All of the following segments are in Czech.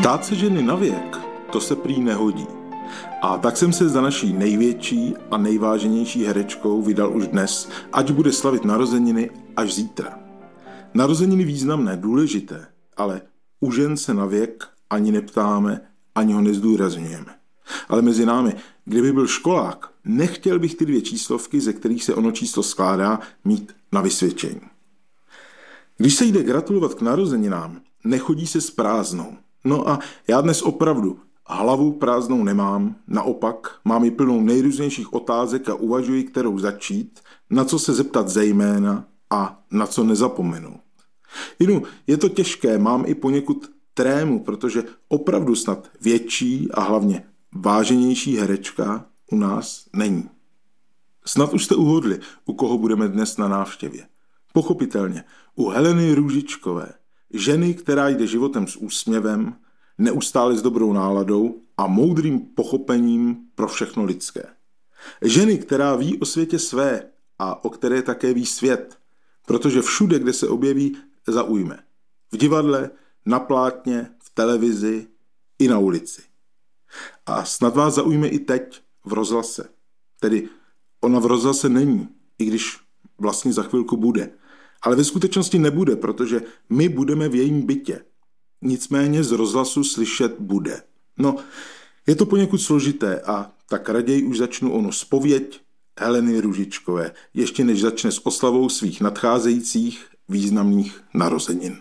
Ptát se ženy na věk, to se prý nehodí. A tak jsem se za naší největší a nejváženější herečkou vydal už dnes, ať bude slavit narozeniny až zítra. Narozeniny významné, důležité, ale u žen se na věk ani neptáme, ani ho nezdůrazňujeme. Ale mezi námi, kdyby byl školák, nechtěl bych ty 2 číslovky, ze kterých se ono číslo skládá, mít na vysvědčení. Když se jde gratulovat k narozeninám, nechodí se s prázdnou. No a já dnes opravdu hlavu prázdnou nemám, naopak mám ji plnou nejrůznějších otázek a uvažuji, kterou začít, na co se zeptat zejména a na co nezapomenout. Jinu, je to těžké, mám i poněkud trému, protože opravdu snad větší a hlavně váženější herečka u nás není. Snad už jste uhodli, u koho budeme dnes na návštěvě. Pochopitelně, u Heleny Růžičkové, ženy, která jde životem s úsměvem, neustále s dobrou náladou a moudrým pochopením pro všechno lidské. Ženy, která ví o světě své a o které také ví svět, protože všude, kde se objeví, zaujme. V divadle, na plátně, v televizi i na ulici. A snad vás zaujme i teď v rozhlase. Tedy ona v rozhlase není, i když vlastně za chvilku bude. Ale ve skutečnosti nebude, protože my budeme v jejím bytě. Nicméně z rozhlasu slyšet bude. No, je to poněkud složité a tak raději už začnu onu zpověď Heleny Růžičkové, ještě než začne s oslavou svých nadcházejících významných narozenin.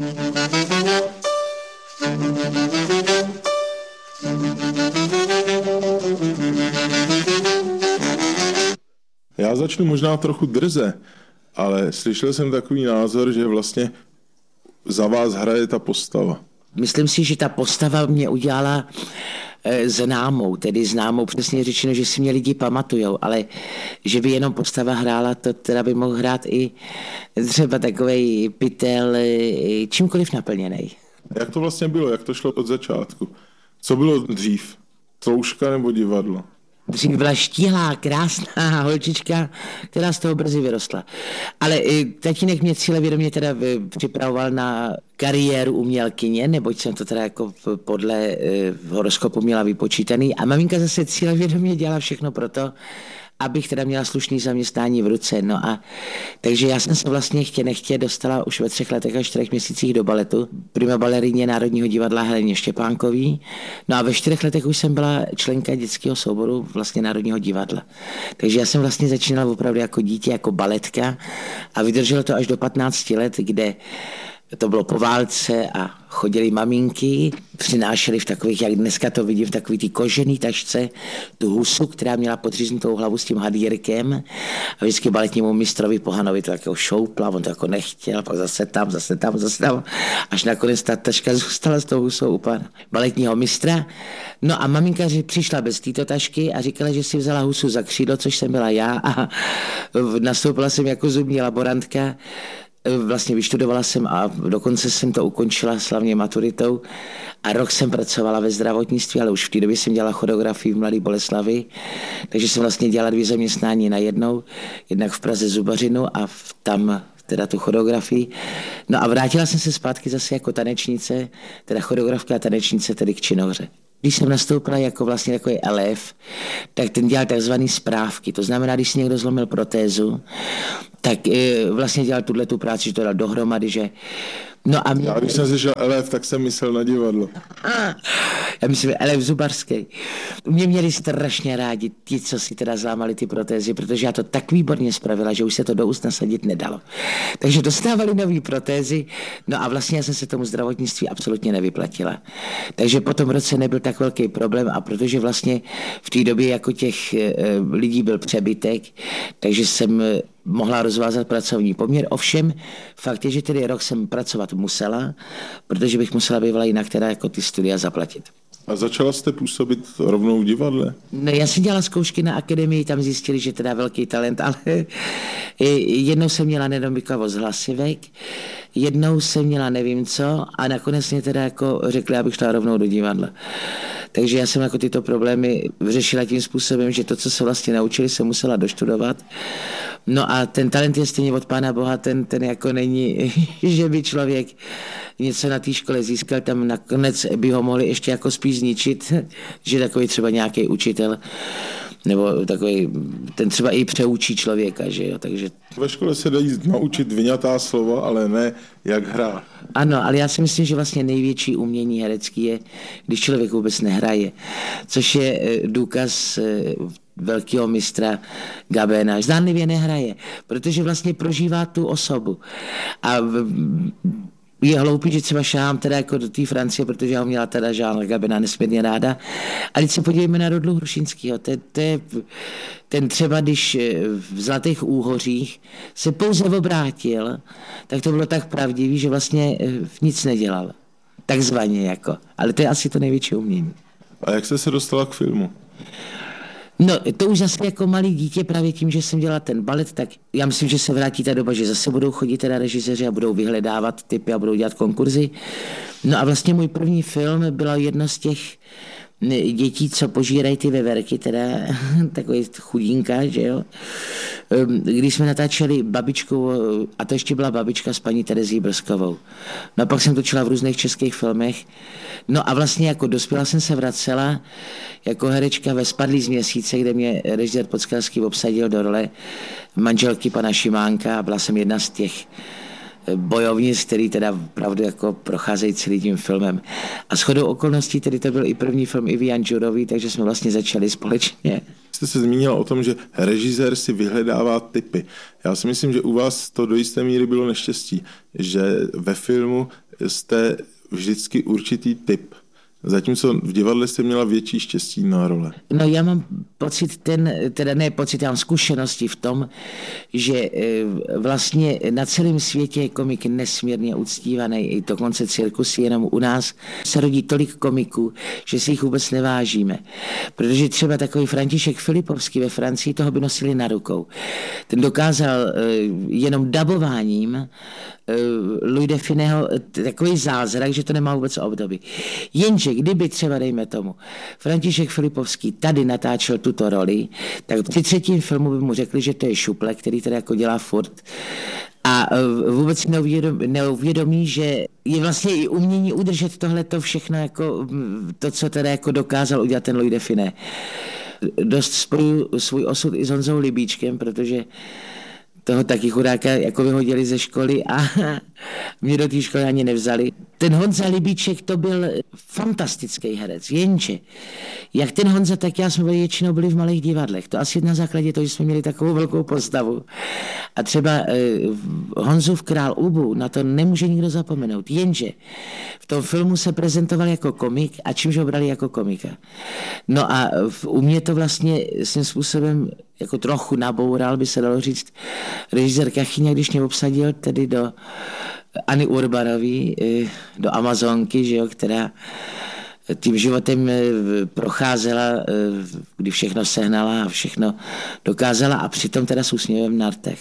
Já začnu možná trochu drze, ale slyšel jsem takový názor, že vlastně za vás hraje ta postava. Myslím si, že ta postava mě udělala známou, přesně řečeno, že si mě lidi pamatujou, ale že by jenom postava hrála, to teda by mohl hrát i třeba takovej pytel čímkoliv naplněnej. Jak to vlastně bylo, jak to šlo od začátku? Co bylo dřív? Trouška nebo divadlo? Dřív byla štíhlá, krásná holčička, která z toho brzy vyrostla. Ale tatínek mě cílevědomě teda připravoval na kariéru umělkyně, neboť jsem to teda jako podle horoskopu měla vypočítaný. A maminka zase cílevědomě dělala všechno pro to, abych teda měla slušný zaměstnání v ruce. No a takže já jsem se vlastně chtě nechtě dostala už ve 3 letech a 4 měsících do baletu. Prima balerině Národního divadla Heleně Štěpánkový. No a ve 4 letech už jsem byla členka dětského souboru vlastně Národního divadla. Takže já jsem vlastně začínala opravdu jako dítě, jako baletka a vydrželo to až do 15 let, kde to bylo po válce a chodili maminky, přinášeli v takových, jak dneska to vidím, v takový ty kožený tašce tu husu, která měla podříznutou hlavu s tím hadírkem a vždycky baletnímu mistrovi Pohanovi to jako šoupla, on to jako nechtěl, pak zase tam, až nakonec ta taška zůstala s tou husou u pana baletního mistra. No a maminka přišla bez této tašky a říkala, že si vzala husu za křídlo, což jsem byla já a nastoupila jsem jako zubní laborantka. Vlastně vyštudovala jsem a dokonce jsem to ukončila slavně maturitou a rok jsem pracovala ve zdravotnictví, ale už v té době jsem dělala choreografii v Mladé Boleslavi, takže jsem vlastně dělala 2 zaměstnání najednou, jednak v Praze zubařinu a tam teda tu choreografii. No a vrátila jsem se zpátky zase jako tanečnice, teda choreografka a tanečnice, tedy k činohře. Když jsem nastoupila jako vlastně takový elef, tak ten dělal takzvaný správky. To znamená, když si někdo zlomil protézu, tak vlastně dělal tu práci, že to dal dohromady, že... No a já když jsem slyšel elef, tak jsem myslel na divadlo. Já myslím, elef zubarský. Mě měli strašně rádi ti, co si teda zlámali ty protézy, protože já to tak výborně spravila, že už se to do úst nasadit nedalo. Takže dostávali nový protézy, no a vlastně já jsem se tomu zdravotnictví absolutně nevyplatila. Takže po tom roce nebyl tak velký problém a protože vlastně v té době jako těch lidí byl přebytek, takže jsem mohla rozvázat pracovní poměr. Ovšem, fakt je, že tedy rok jsem pracovat musela, protože bych musela bývala jinak teda jako ty studia zaplatit. A začala jste působit rovnou v divadle? No, já jsem dělala zkoušky na akademii, tam zjistili, že teda velký talent, ale jednou jsem měla nedomykavost hlasivek, jednou jsem měla nevím co a nakonec mě teda jako řekli, abych šla rovnou do divadla. Takže já jsem jako tyto problémy řešila tím způsobem, že to, co se vlastně naučili, se musela doštudovat. No a ten talent je stejně od Pána Boha, ten jako není, že by člověk něco na té škole získal, tam nakonec by ho mohli ještě jako spíš zničit, že takový třeba nějaký učitel, nebo takový, ten třeba i přeučí člověka, že jo, takže... Ve škole se dají naučit vyňatá slova, ale ne jak hrát. Ano, ale já si myslím, že vlastně největší umění herecký je, když člověk vůbec nehraje, což je důkaz velkého mistra Gabéna. Zdánlivě nehraje, protože vlastně prožívá tu osobu. A je hloupý, že třeba šám teda jako do té Francie, protože já ho měla teda Jeana Gabéna nesmírně ráda. A když se podívejme na Rudlu Hrušinskýho, ten třeba, když v Zlatých úhořích se pouze obrátil, tak to bylo tak pravdivý, že vlastně nic nedělal. Takzvaně jako. Ale to je asi to největší umění. A jak jste se dostala k filmu? No, to už zase jako malý dítě, právě tím, že jsem dělala ten balet, tak já myslím, že se vrátí ta doba, že zase budou chodit teda režiséři a budou vyhledávat typy a budou dělat konkurzy. No a vlastně můj první film bylo jedno z těch dětí, co požírají ty veverky, teda takový chudínka, že jo. Když jsme natáčeli babičku, a to ještě byla babička s paní Terezí Brzkovou. No a pak jsem točila v různých českých filmech. No a vlastně jako dospěla jsem se vracela jako herečka ve Spadlý z měsíce, kde mě režisér Podskalský obsadil do role manželky pana Šimánka a byla jsem jedna z těch bojovnic, který teda opravdu jako procházejí celým tím filmem. A shodou okolností tedy to byl i první film Ivy Janžurový, takže jsme vlastně začali společně. Jste se zmínila o tom, že režisér si vyhledává typy. Já si myslím, že u vás to do jisté míry bylo neštěstí, že ve filmu jste vždycky určitý typ. Zatímco v divadle jste měla větší štěstí na role. No já mám pocit, já mám zkušenosti v tom, že vlastně na celém světě je komik nesmírně uctívaný, i dokonce cirkusy, jenom u nás se rodí tolik komiků, že si jich vůbec nevážíme. Protože třeba takový František Filipovský ve Francii, toho by nosili na rukou. Ten dokázal jenom dabováním Louis de Funèho takový zázrak, že to nemá vůbec období. Jenže kdyby třeba, dejme tomu, František Filipovský tady natáčel tuto roli, tak při třetím filmu by mu řekli, že to je šuple, který teda jako dělá furt. A vůbec si neuvědomí, že je vlastně i umění udržet tohleto všechno, jako to, co teda jako dokázal udělat ten Louis de Funès. Dost spojuju svůj osud i s Honzou Libíčkem, protože toho taky chudáka jako vyhodili ze školy a mě do té školy ani nevzali. Ten Honza Libíček to byl fantastický herec, jenže jak ten Honza, tak já jsme většinou byli v malých divadlech. To asi na základě toho, že jsme měli takovou velkou postavu. A třeba Honzův Král Ubu, na to nemůže nikdo zapomenout. Jenže v tom filmu se prezentoval jako komik a čímž ho brali jako komika. No a u mě to vlastně svým způsobem jako trochu naboural, by se dalo říct, režisér Kachyňa, když mě obsadil tedy do Anny Urbanový, do Amazonky, že jo, která tím životem procházela, kdy všechno sehnala a všechno dokázala a přitom teda s úsměvem na rtech.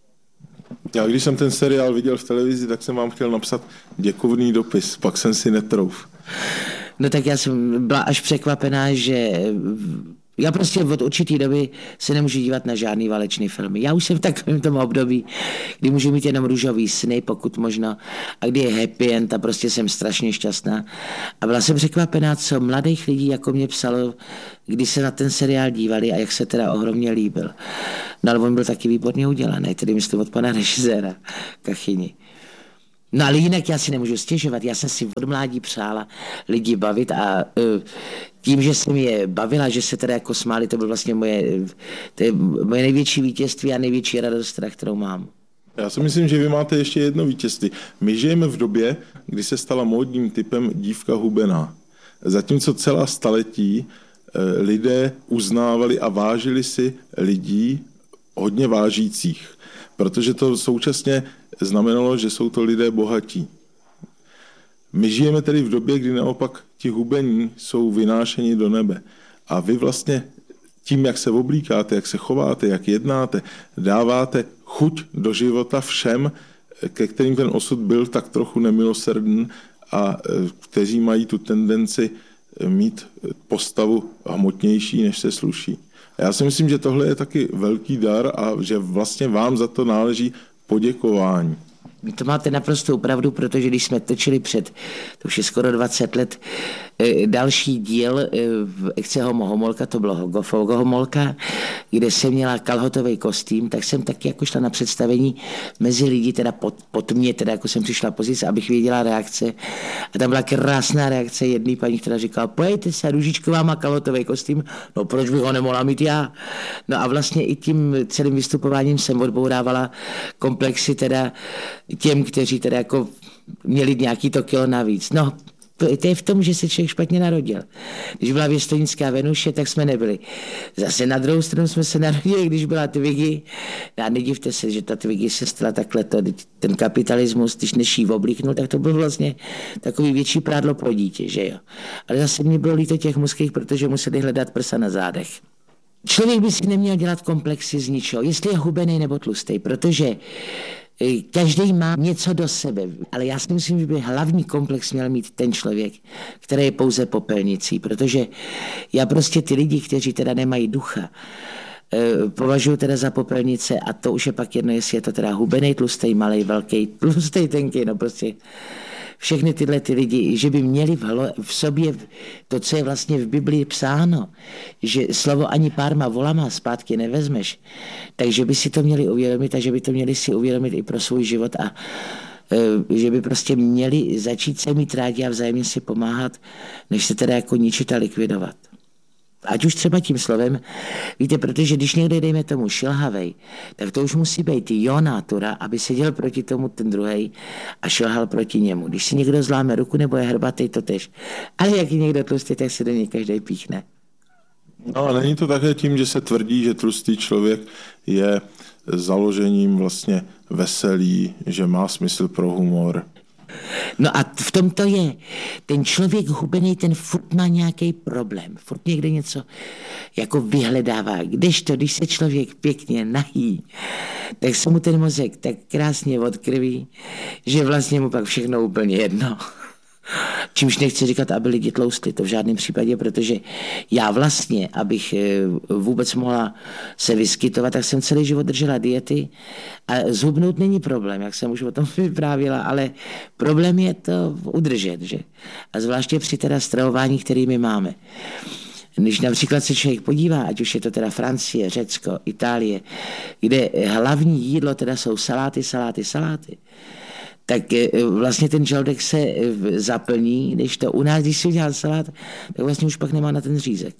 Já když jsem ten seriál viděl v televizi, tak jsem vám chtěl napsat děkovný dopis, pak jsem si netrouf. No tak já jsem byla až překvapená, že já prostě od určitý doby se nemůžu dívat na žádný válečný filmy. Já už jsem v takovém tom období, kdy můžu mít jenom růžový sny, pokud možno, a kdy je happy end a prostě jsem strašně šťastná. A byla jsem překvapená, co mladých lidí jako mě psalo, když se na ten seriál dívali a jak se teda ohromně líbil. No ale on byl taky výborně udělaný, tedy myslím od pana režiséra Kachyni. No ale jinak já si nemůžu stěžovat, já jsem si od mládí přála lidi bavit a tím, že jsem je bavila, že se teda jako smáli, to bylo vlastně moje největší vítězství a největší radost, kterou mám. Já si myslím, že vy máte ještě jedno vítězství. My žijeme v době, kdy se stala módním typem dívka hubená. Zatímco celá staletí lidé uznávali a vážili si lidí hodně vážících, protože to současně znamenalo, že jsou to lidé bohatí. My žijeme tedy v době, kdy naopak ti hubení jsou vynášeni do nebe. A vy vlastně tím, jak se oblíkáte, jak se chováte, jak jednáte, dáváte chuť do života všem, ke kterým ten osud byl tak trochu nemilosrdný a kteří mají tu tendenci mít postavu hmotnější, než se sluší. A já si myslím, že tohle je taky velký dar a že vlastně vám za to náleží poděkování. To máte naprostou pravdu, protože když jsme točili to už je skoro 20 let, další díl v Ecce Homo Homolka, to bylo Fogo Homolka, kde jsem měla kalhotový kostým, tak jsem taky jako šla na představení mezi lidi, teda pod mě, teda jako jsem přišla pozice, abych věděla reakce. A tam byla krásná reakce jedné paní, která říkala, pojďte se, Růžičková má kalhotový kostým, no proč bych ho nemohla mít já? No a vlastně i tím celým vystupováním jsem odbourávala komplexy teda těm, kteří teda jako měli nějaký to kilo navíc. No, to je v tom, že se člověk špatně narodil. Když byla věstonická Venuše, tak jsme nebyli. Zase na druhou stranu jsme se narodili, když byla Twiggy. A nedivte se, že ta Twiggy se stala takhle, ten kapitalismus, když než jí oblíknul, tak to bylo vlastně takový větší prádlo pro dítě, že jo. Ale zase mě bylo líto těch mužských, protože museli hledat prsa na zádech. Člověk by si neměl dělat komplexy z ničeho, jestli je hubený nebo tlustý, protože každý má něco do sebe, ale já si myslím, že by hlavní komplex měl mít ten člověk, který je pouze popelnicí, protože já prostě ty lidi, kteří teda nemají ducha, považuji teda za popelnice a to už je pak jedno, jestli je to teda hubenej, tlustej, malej, velký, tlustej, tenký, no prostě všechny tyhle ty lidi, že by měli v sobě to, co je vlastně v Biblii psáno, že slovo ani párma volama zpátky nevezmeš, takže by si to měli uvědomit a že by to měli si uvědomit i pro svůj život a že by prostě měli začít se mít rádi a vzájemně si pomáhat, než se teda jako ničit a likvidovat. Ať už třeba tím slovem, víte, protože když někde dejme tomu šilhavej, tak to už musí být jo natura, aby seděl proti tomu ten druhej a šilhal proti němu. Když si někdo zláme ruku nebo je hrbatý, to tež. Ale jak je někdo tlustý, tak se do něj každý píchne. No a není to také tím, že se tvrdí, že tlustý člověk je založením vlastně veselý, že má smysl pro humor. No a v tom to je. Ten člověk hubený, ten furt má nějaký problém. Furt někde něco jako vyhledává. Kdežto, když se člověk pěkně nají, tak se mu ten mozek tak krásně odkrví, že vlastně mu pak všechno úplně jedno. Čímž nechci říkat, aby lidi tloustli, to v žádném případě, protože já vlastně, abych vůbec mohla se vyskytovat, tak jsem celý život držela diety a zhubnout není problém, jak jsem už o tom vyprávěla, ale problém je to udržet, že? A zvláště při teda stravování, který my máme. Když například se člověk podívá, ať už je to teda Francie, Řecko, Itálie, kde hlavní jídlo teda jsou saláty, tak vlastně ten žaludek se zaplní, když to u nás, když si udělá salát, tak vlastně už pak nemá na ten řízek.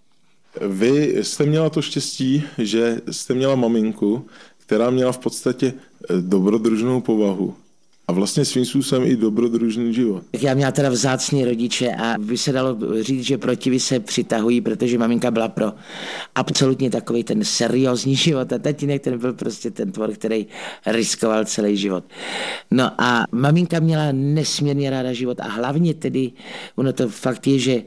Vy jste měla to štěstí, že jste měla maminku, která měla v podstatě dobrodružnou povahu. A vlastně svým způsobem i dobrodružný život. Já měla teda vzácný rodiče a by se dalo říct, že protivy se přitahují, protože maminka byla pro absolutně takový ten seriózní život a tatínek ten byl prostě ten tvor, který riskoval celý život. No a maminka měla nesmírně ráda život a hlavně tedy, ono to fakt je, že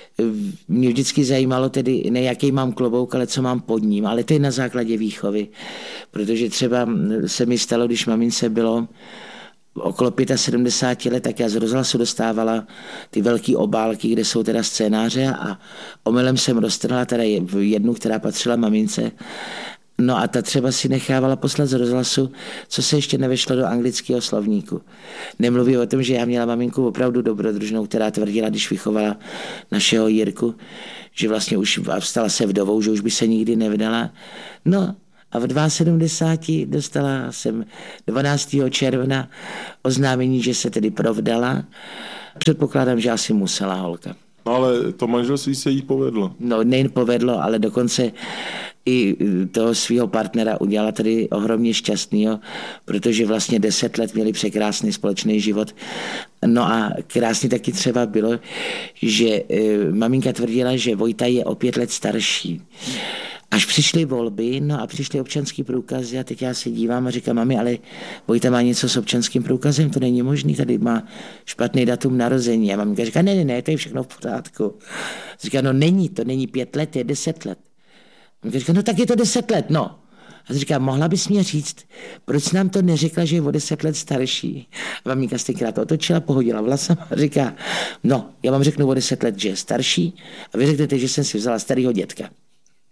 mě vždycky zajímalo tedy, ne jaký mám klobouk, ale co mám pod ním, ale to je na základě výchovy, protože třeba se mi stalo, když mamince bylo okolo 75 let, tak já z rozhlasu dostávala ty velké obálky, kde jsou teda scénáře a omylem jsem roztrhla teda jednu, která patřila mamince. No a ta třeba si nechávala poslat z rozhlasu, co se ještě nevešlo do anglického slovníku. Nemluví o tom, že já měla maminku opravdu dobrodružnou, která tvrdila, když vychovala našeho Jirku, že vlastně už stala se vdovou, že už by se nikdy nevdala. No a v 72 dostala jsem 12. června oznámení, že se tedy provdala. Předpokládám, že asi musela holka. No ale to manželství se jí povedlo. No nejen povedlo, ale dokonce i toho svého partnera udělala tedy ohromně šťastnýho, protože vlastně 10 let měli překrásný společný život. No a krásně taky třeba bylo, že maminka tvrdila, že Vojta je o 5 let starší. Až přišly volby, no a přišly občanský průkazy a teď já se dívám a říkám, mami, ale Vojta má něco s občanským průkazem, to není možný, tady má špatný datum narození. A maminka říká, ne, to je všechno v pořádku. Říká, no není, to není 5 let, je 10 let. Maminka říká, no tak je to 10 let, no. A říká, mohla bys mě říct, proč nám to neřekla, že je o 10 let starší? A maminka se tenkrát otočila, pohodila vlasama a říká, no, já vám řeknu o 10 let, že je starší a vy řeknete, že jsem si vzala starýho dětka.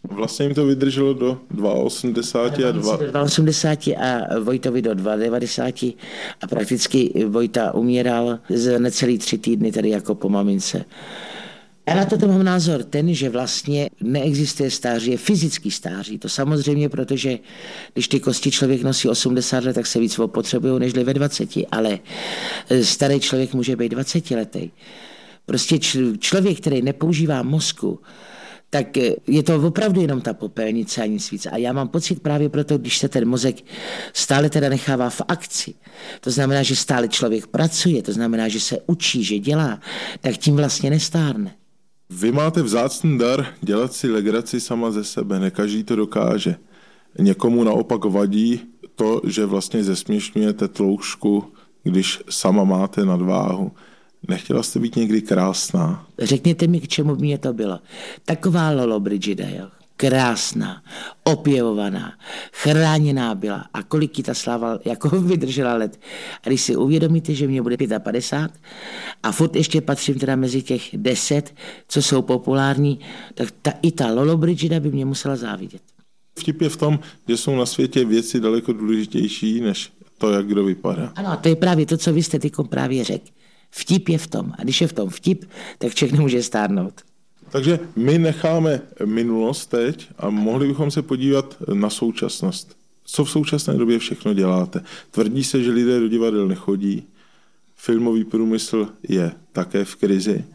Vlastně jim to vydrželo do 82 do 80 a Vojtovi do 92 a prakticky Vojta umíral za necelý 3 týdny tady jako po mamince. Já na to mám názor ten, že vlastně neexistuje stáří, je fyzický stáří. To samozřejmě, protože když ty kosti člověk nosí 80 let, tak se víc opotřebují než ve 20, ale starý člověk může být 20 letý. Prostě člověk, který nepoužívá mozku, tak je to opravdu jenom ta popelnice a nic víc. A já mám pocit právě proto, když se ten mozek stále teda nechává v akci, to znamená, že stále člověk pracuje, to znamená, že se učí, že dělá, tak tím vlastně nestárne. Vy máte vzácný dar dělat si legraci sama ze sebe, ne každý to dokáže. Někomu naopak vadí to, že vlastně zesměšňujete tloušťku, když sama máte nadváhu. Nechtěla jste být někdy krásná? Řekněte mi, k čemu by mě to bylo. Taková Lollobrigida, jo. Krásná, opěvovaná, chráněná byla. A kolik ta sláva jako vydržela let. A když si uvědomíte, že mě bude 55 a furt ještě patřím teda mezi těch 10, co jsou populární, tak i ta Lollobrigida by mě musela závidět. Vtip je v tom, že jsou na světě věci daleko důležitější, než to, jak kdo vypadá. Ano, to je právě to, co vy jste tykom právě řekl. Vtip je v tom. A když je v tom vtip, tak člověk nemůže stárnout. Takže my necháme minulost teď a mohli bychom se podívat na současnost. Co v současné době všechno děláte? Tvrdí se, že lidé do divadel nechodí. Filmový průmysl je také v krizi.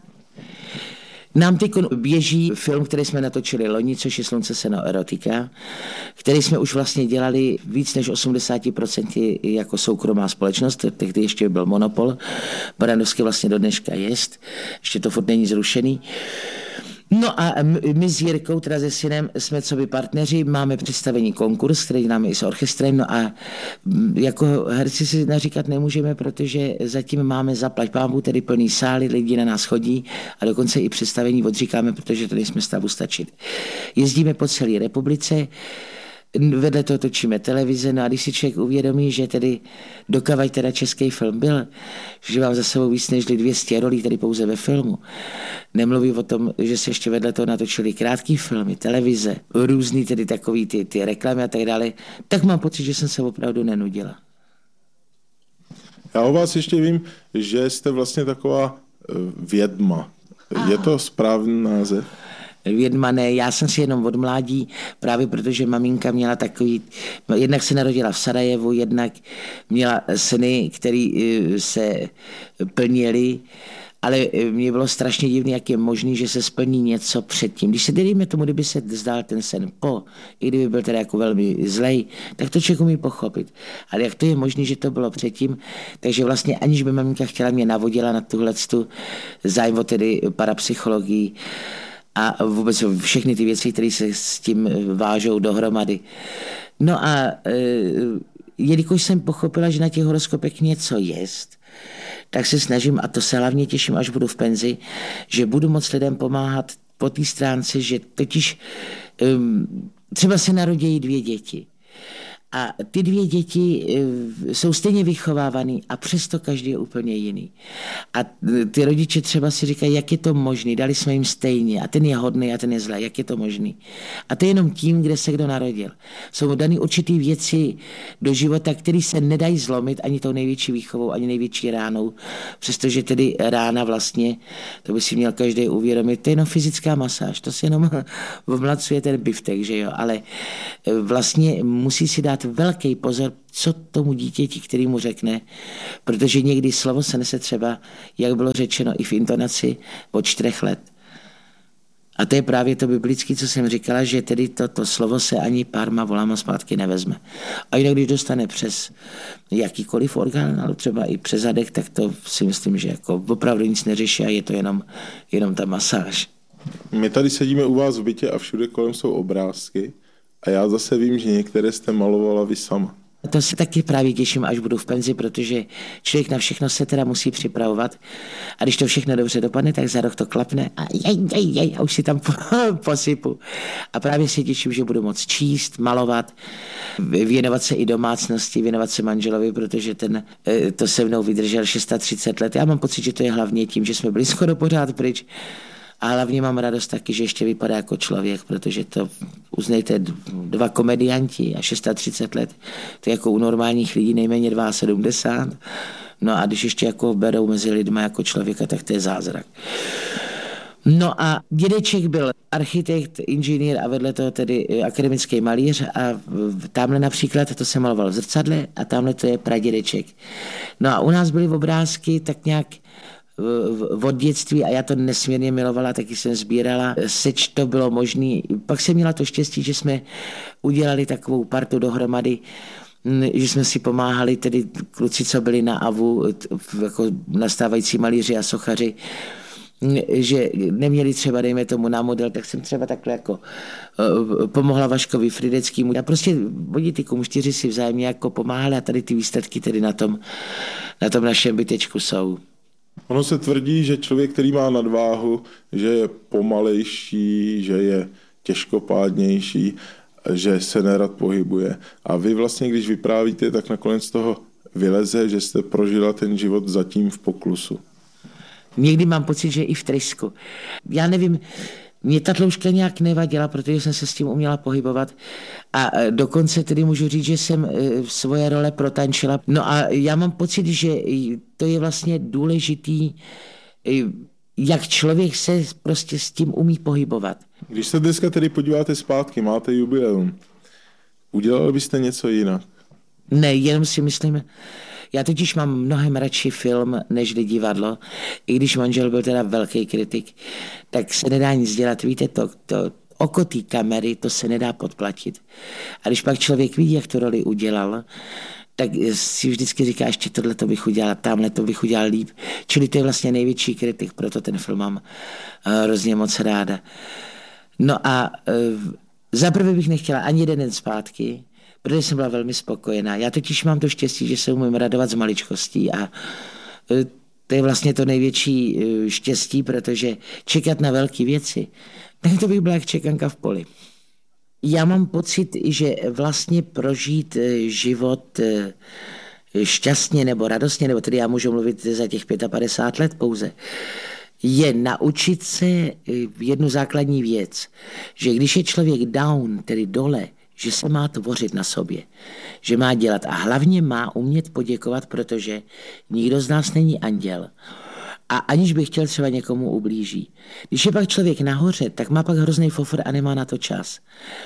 Nám teď běží film, který jsme natočili loni, což je Slunce, seno, erotika, který jsme už vlastně dělali víc než 80% jako soukromá společnost, tehdy ještě byl monopol, Barandovský vlastně do dneška jest, ještě to furt není zrušený. No a my s Jirkou, teda se synem, jsme coby partneři, máme představení konkurs, který děláme i s orchestrem, no a jako herci si naříkat nemůžeme, protože zatím máme zaplať pánbůh, tedy plný sály, lidi na nás chodí a dokonce i představení odříkáme, protože to nejsme stavu stačit. Jezdíme po celé republice, vedle toho točíme televize, no a když si člověk uvědomí, že tedy dokavať teda český film byl, že mám za sebou víc než 200 rolí tady pouze ve filmu. Nemluví o tom, že se ještě vedle toho natočili krátký filmy, televize, různý tedy takový ty reklamy a tak dále, tak mám pocit, že jsem se opravdu nenudila. Já o vás ještě vím, že jste vlastně taková vědma. Je to správný název? Vědma ne, já jsem si jenom od mládí, právě protože maminka měla takový, jednak se narodila v Sarajevu, jednak měla syny, který se plnili, ale mně bylo strašně divné, jak je možný, že se splní něco předtím. Když se dejme tomu, kdyby se zdál ten sen po, i kdyby byl teda jako velmi zlej, tak to člověk umí pochopit. Ale jak to je možné, že to bylo předtím, takže vlastně aniž by maminka chtěla, mě navodila na tuhletu zájem o tedy parapsychologii, a vůbec všechny ty věci, které se s tím vážou dohromady. No a jelikož jsem pochopila, že na těch horoskopech něco jest, tak se snažím, a to se hlavně těším, až budu v penzi, že budu moc lidem pomáhat po té stránce, že totiž třeba se narodí 2 děti. A ty 2 děti jsou stejně vychovávaný a přesto každý je úplně jiný. A ty rodiče třeba si říkají, jak je to možný, dali jsme jim stejně a ten je hodný a ten je zlý, jak je to možný. A to je jenom tím, kde se kdo narodil. Jsou daný určitý věci do života, které se nedají zlomit ani tou největší výchovou, ani největší ránou, přestože tedy rána vlastně, to by si měl každý uvědomit, to je jenom fyzická masáž, to si jenom vmlacuje ten biftek, že jo, ale vlastně musí si dát velký pozor, co tomu dítěti, který mu řekne, protože někdy slovo se nese třeba, jak bylo řečeno i v intonaci, od 4 let. A to je právě to biblické, co jsem říkala, že tedy to slovo se ani párma volama zpátky nevezme. A jinak, když dostane přes jakýkoliv orgán, ale třeba i přes zadek, tak to si myslím, že jako opravdu nic neřeší a je to jenom ta masáž. My tady sedíme u vás v bytě a všude kolem jsou obrázky. A já zase vím, že některé jste malovala vy sama. To se taky právě těším, až budu v penzi, protože člověk na všechno se teda musí připravovat. A když to všechno dobře dopadne, tak za rok to klapne a a už si tam posypu. A právě se těším, že budu moc číst, malovat, věnovat se i domácnosti, věnovat se manželovi, protože ten to se mnou vydržel 630 let. Já mám pocit, že to je hlavně tím, že jsme byli skoro pořád pryč. A hlavně mám radost taky, že ještě vypadá jako člověk, protože to, uznejte, 2 komedianti a 630 let, to je jako u normálních lidí nejméně 72. No a když ještě jako berou mezi lidma jako člověka, tak to je zázrak. No a dědeček byl architekt, inženýr a vedle toho tedy akademický malíř a tamhle například to se maloval v zrcadle a tamhle to je pradědeček. No a u nás byly obrázky tak nějak od dětství a já to nesmírně milovala, taky jsem sbírala, seč to bylo možný. Pak jsem měla to štěstí, že jsme udělali takovou partu dohromady, že jsme si pomáhali, tedy kluci, co byli na AVU, jako nastávající malíři a sochaři, že neměli třeba, dejme tomu, na model, tak jsem třeba takhle jako pomohla Vaškovi Frideckýmu. A prostě oni ty kumštyři si vzájemně jako pomáhali a tady ty výsledky tedy na tom našem bytečku jsou. Ono se tvrdí, že člověk, který má nadváhu, že je pomalejší, že je těžkopádnější, že se nerad pohybuje. A vy vlastně, když vyprávíte, tak nakonec toho vyleze, že jste prožila ten život zatím v poklusu. Někdy mám pocit, že i v trysku. Já nevím, mě ta tloušťka nějak nevadila, protože jsem se s tím uměla pohybovat a dokonce tedy můžu říct, že jsem svoje role protančila. No a já mám pocit, že to je vlastně důležitý, jak člověk se prostě s tím umí pohybovat. Když se dneska tedy podíváte zpátky, máte jubileum, udělali byste něco jinak? Ne, jenom si myslím, já totiž mám mnohem radši film, než divadlo. I když manžel byl teda velký kritik, tak se nedá nic dělat. Víte, to oko té kamery, to se nedá podplatit. A když pak člověk vidí, jak tu roli udělal, tak si vždycky říká, ještě tohle to bych udělal, tamhle to bych udělal líp. Čili to je vlastně největší kritik, proto ten film mám hrozně moc ráda. No a zaprvé bych nechtěla ani jeden den zpátky, protože jsem byla velmi spokojená. Já totiž mám to štěstí, že se umím radovat z maličkostí a to je vlastně to největší štěstí, protože čekat na velké věci, tak to bych byla jak čekanka v poli. Já mám pocit, že vlastně prožít život šťastně nebo radostně, nebo tedy já můžu mluvit za těch 55 let pouze, je naučit se jednu základní věc, že když je člověk down, tedy dole, že se má tvořit na sobě, že má dělat a hlavně má umět poděkovat, protože nikdo z nás není anděl. A aniž by chtěl třeba někomu ublíží. Když je pak člověk nahoře, tak má pak hrozný fofr a nemá na to čas.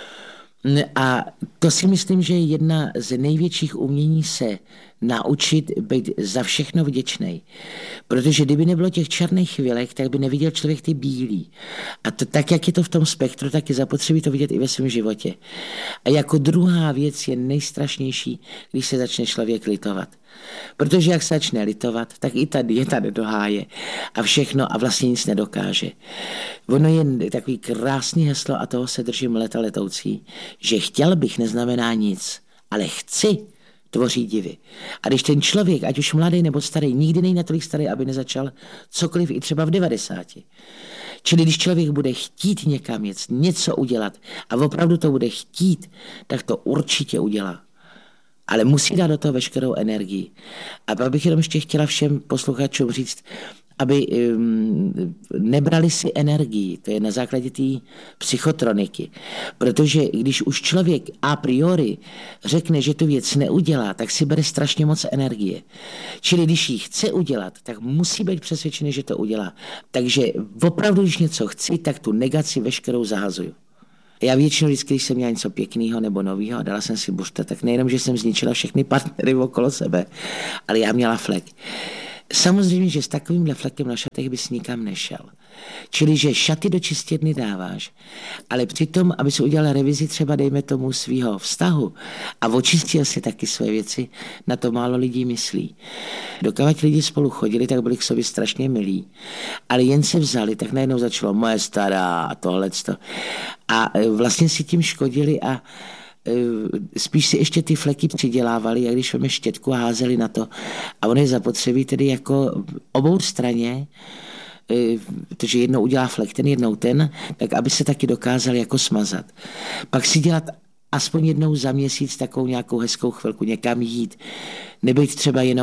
A to si myslím, že je jedna z největších umění se naučit být za všechno vděčnej. Protože kdyby nebylo těch černých chvílek, tak by neviděl člověk ty bílý. A to tak, jak je to v tom spektru, tak je zapotřebí to vidět i ve svém životě. A jako druhá věc je nejstrašnější, když se začne člověk litovat. Protože jak se začne litovat, tak i ta dieta nedoháje a všechno a vlastně nic nedokáže. Ono je takový krásný heslo a toho se držím leta letoucí, že chtěl bych neznamená nic, ale chci tvoří divy. A když ten člověk, ať už mladý nebo starý, nikdy není natolik starý, aby nezačal cokoliv i třeba v 90. Čili když člověk bude chtít někam jet, něco udělat a opravdu to bude chtít, tak to určitě udělá. Ale musí dát do toho veškerou energii. A pak bych jenom ještě chtěla všem posluchačům říct, aby nebrali si energii, to je na základě té psychotroniky. Protože když už člověk a priori řekne, že tu věc neudělá, tak si bere strašně moc energie. Čili když ji chce udělat, tak musí být přesvědčený, že to udělá. Takže opravdu, když něco chci, tak tu negaci veškerou zahazuju. Já většinou vždycky, když jsem měla něco pěkného nebo nového a dala jsem si buřta, tak nejenom, že jsem zničila všechny partnery okolo sebe, ale já měla flek. Samozřejmě, že s takovýmhle flekem na šatech bys nikam nešel. Čili, že šaty do čistírny dáváš, ale přitom, aby si udělal revizi třeba, dejme tomu, svýho vztahu a očistil si taky své věci, na to málo lidí myslí. Dokud lidi spolu chodili, tak byli k sobě strašně milí, ale jen se vzali, tak najednou začalo moje stará a tohleto. A vlastně si tím škodili a spíš si ještě ty fleky přidělávali, a když máme štětku a házeli na to. A on je zapotřebí tedy jako obou straně, protože jednou udělá flek, ten jednou ten, tak aby se taky dokázali jako smazat. Pak si dělat aspoň jednou za měsíc takovou nějakou hezkou chvilku, někam jít. Nebejt třeba jenom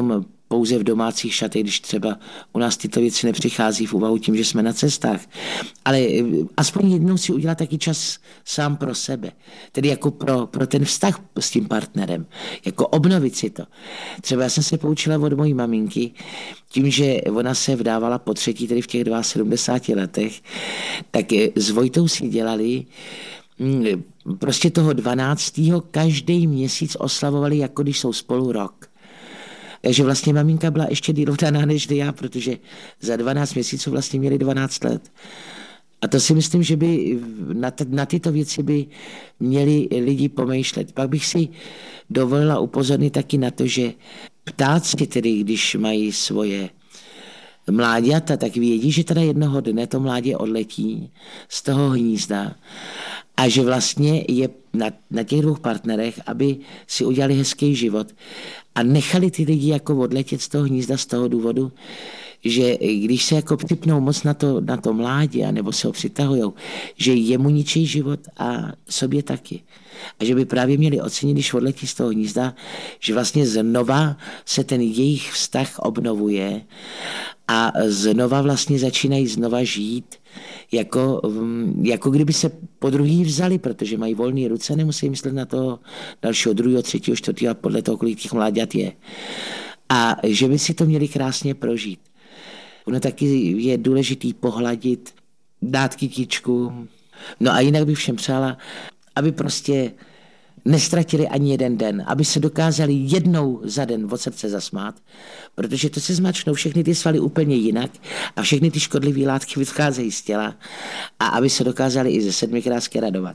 pouze v domácích šatech, když třeba u nás tyto věci nepřichází v úvahu tím, že jsme na cestách. Ale aspoň jednou si udělat taky čas sám pro sebe. Tedy jako pro ten vztah s tím partnerem. Jako obnovit si to. Třeba já jsem se poučila od mojí maminky, tím, že ona se vdávala po třetí, tedy v těch 72 letech, tak s Vojtou si dělali prostě toho 12. každý měsíc oslavovali, jako když jsou spolu rok. Takže vlastně maminka byla ještě díl vdaná než já, protože za 12 měsíců vlastně měli 12 let. A to si myslím, že by na tyto věci by měli lidi pomýšlet. Pak bych si dovolila upozornit taky na to, že ptáci, tedy když mají svoje mláďata, tak vědí, že teda jednoho dne to mládě odletí z toho hnízda a že vlastně je na těch dvou partnerech, aby si udělali hezký život a nechali ty lidi jako odletět z toho hnízda z toho důvodu, že když se jako připnou moc na to mládě, nebo se ho přitahujou, že jemu ničí život a sobě taky. A že by právě měli ocenit, když odletí z toho hnízda, že vlastně znova se ten jejich vztah obnovuje a znova vlastně začínají znova žít, jako kdyby se po druhý vzali, protože mají volné ruce, nemusí myslet na toho dalšího, druhého, třetího, čtvrtého a podle toho, kolik těch mláďat je. A že by si to měli krásně prožít. Ono taky je důležitý pohladit, dát kytičku. No a jinak bych všem přála, aby prostě nestratili ani jeden den, aby se dokázali jednou za den od srdce zasmát, protože to se zmačknou všechny ty svaly úplně jinak a všechny ty škodlivé látky vycházejí z těla a aby se dokázali i ze 7 krásky radovat.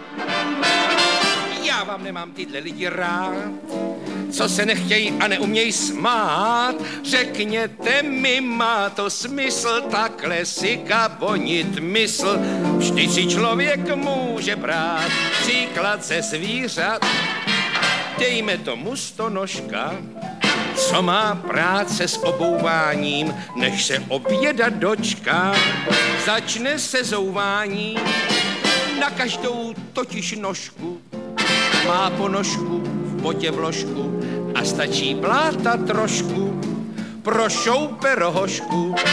Já vám nemám tyhle lidi rád, co se nechtějí a neumějí smát. Řekněte mi, má to smysl takhle si kabonit mysl? Vždyť si člověk může brát příklad ze zvířat. Dejme tomu stonožka, co má práce s obouváním, než se oběda dočká. Začne se zouvání, na každou totiž nožku má ponožku v botě vložku a stačí pláta trošku, prošoupe rohošku.